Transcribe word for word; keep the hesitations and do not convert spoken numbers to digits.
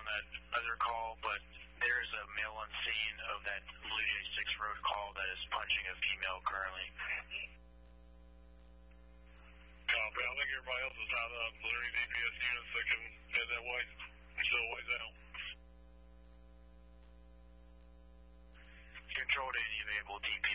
that other call, but there's a male on scene of that Ludia six road call that is punching a female currently. Copy. I think everybody else is out of there any D P S units that can head that way. Still a ways out. Control to any available D P